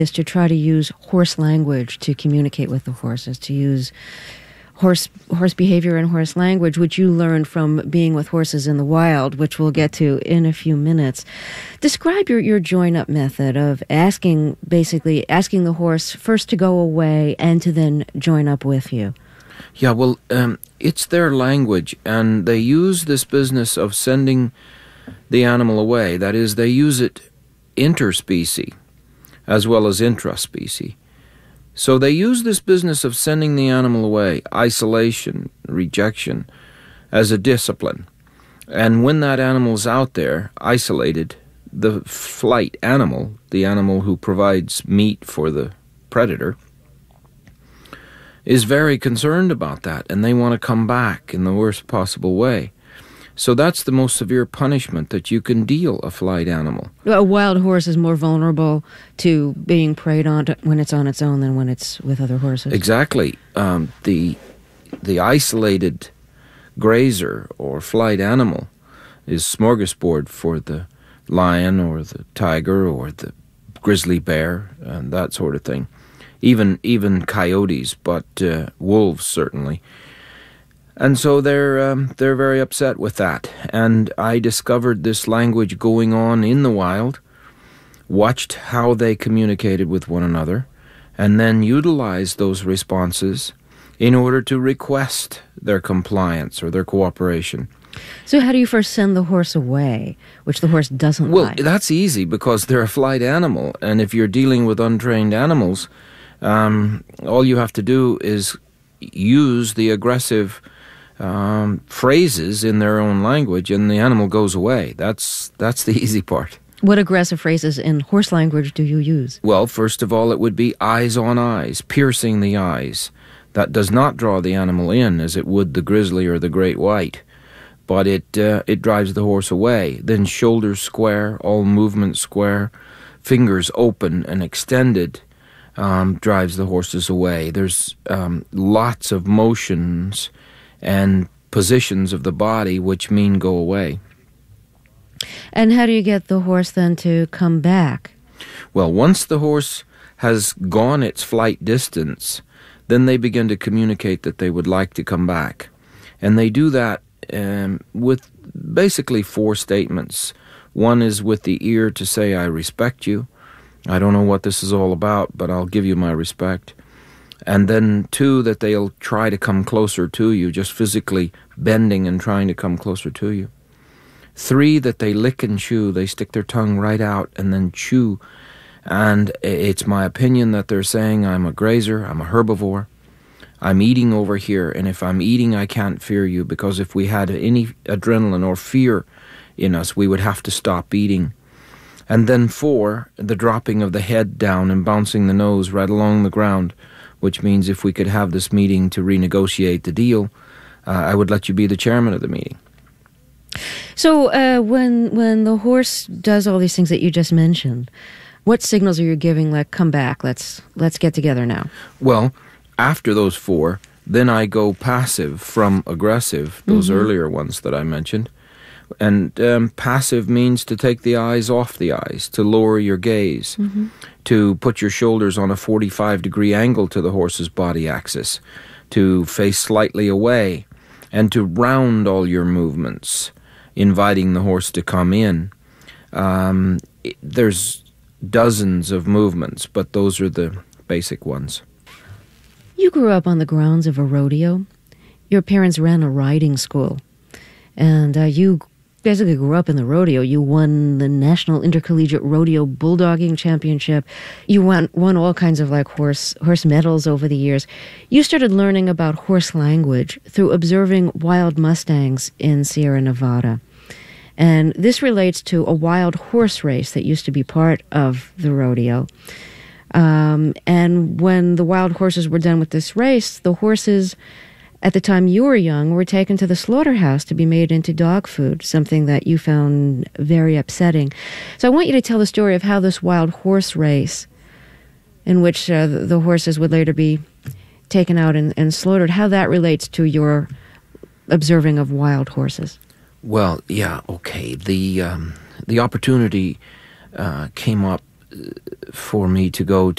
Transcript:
is to try to use horse language to communicate with the horses, to use horse behavior and horse language, which you learned from being with horses in the wild, which we'll get to in a few minutes. Describe your join-up method of asking the horse first to go away and to then join up with you. Yeah, well, it's their language, and they use this business of sending the animal away. That is, they use it interspecies as well as intraspecies. So they use this business of sending the animal away, isolation, rejection, as a discipline. And when that animal's out there, isolated, the flight animal, the animal who provides meat for the predator, is very concerned about that, and they want to come back in the worst possible way. So that's the most severe punishment that you can deal a flight animal. A wild horse is more vulnerable to being preyed on when it's on its own than when it's with other horses. Exactly. The isolated grazer or flight animal is smorgasbord for the lion or the tiger or the grizzly bear and that sort of thing. Even coyotes, but wolves certainly. And so they're very upset with that. And I discovered this language going on in the wild, watched how they communicated with one another, and then utilized those responses in order to request their compliance or their cooperation. So how do you first send the horse away, which the horse doesn't like? Well, that's easy because they're a flight animal. And if you're dealing with untrained animals, all you have to do is use the aggressive phrases in their own language, and the animal goes away. That's the easy part. What aggressive phrases in horse language do you use? Well, first of all, it would be eyes on eyes, piercing the eyes. That does not draw the animal in as it would the grizzly or the great white, but it drives the horse away. Then shoulders square, all movements square, fingers open and extended, drives the horses away. There's lots of motions and positions of the body which mean go away. And how do you get the horse then to come back? Well, once the horse has gone its flight distance, then they begin to communicate that they would like to come back. And they do that with basically 4 statements. One is with the ear to say, I respect you. I don't know what this is all about, but I'll give you my respect. And then 2, that they'll try to come closer to you, just physically bending and trying to come closer to you. 3, that they lick and chew. They stick their tongue right out and then chew. And it's my opinion that they're saying, I'm a grazer, I'm a herbivore, I'm eating over here, and if I'm eating, I can't fear you, because if we had any adrenaline or fear in us, we would have to stop eating. And then 4, the dropping of the head down and bouncing the nose right along the ground, which means if we could have this meeting to renegotiate the deal, I would let you be the chairman of the meeting. So when the horse does all these things that you just mentioned, what signals are you giving, like, come back, let's get together now? Well, after those 4, then I go passive from aggressive, those earlier ones that I mentioned. And passive means to take the eyes off the eyes, to lower your gaze, to put your shoulders on a 45-degree angle to the horse's body axis, to face slightly away, and to round all your movements, inviting the horse to come in. There's dozens of movements, but those are the basic ones. You grew up on the grounds of a rodeo. Your parents ran a riding school, and you basically grew up in the rodeo. You won the National Intercollegiate Rodeo Bulldogging Championship. You won all kinds of horse medals over the years. You started learning about horse language through observing wild mustangs in Sierra Nevada. And this relates to a wild horse race that used to be part of the rodeo. And when the wild horses were done with this race, the horses, at the time you were young, were taken to the slaughterhouse to be made into dog food, something that you found very upsetting. So I want you to tell the story of how this wild horse race, in which the horses would later be taken out and slaughtered, how that relates to your observing of wild horses. Well, yeah, okay. The opportunity came up for me to go